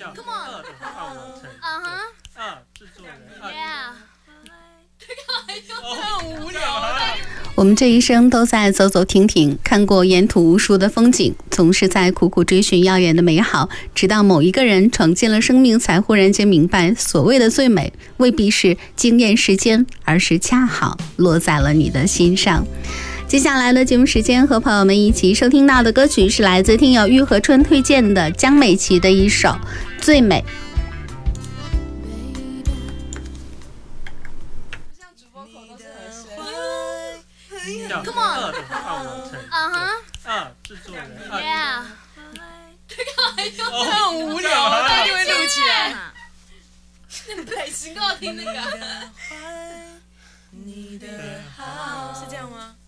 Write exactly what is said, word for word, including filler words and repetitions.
Come on， 二的话按完成。嗯哼。二制作人。Yeah。很无聊啊！ 我们这一生都在走走停停，看过沿途无数的风景，总是在苦苦追寻耀眼的美好，直到某一个人闯进了生命，才忽然间明白，所谓的最美未必是惊艳世间，而是恰好落在了你的心上。接下来的节目时间，和朋友们一起收听到的歌曲是来自听友玉和春推荐的江美琪的一首《最美》。 Come on， 二的话按完成。嗯哼。二制作人。Yeah。 很无聊啊！大家就会录起来。那么开心，跟我听那个。是这样吗？